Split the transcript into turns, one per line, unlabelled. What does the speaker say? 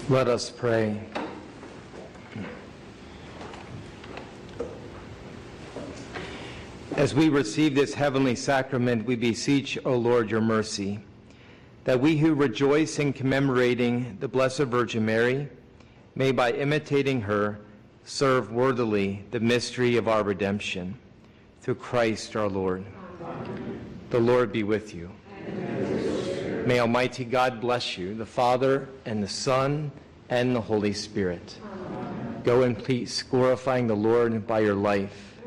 Let us pray. As we receive this heavenly sacrament, we beseech, O Lord, your mercy, that we who rejoice in commemorating the Blessed Virgin Mary may, by imitating her, serve worthily the mystery of our redemption. Through Christ our Lord. Amen. The Lord be with you. May Almighty God bless you, the Father, and the Son, and the Holy Spirit. Amen. Go in peace, glorifying the Lord by your life.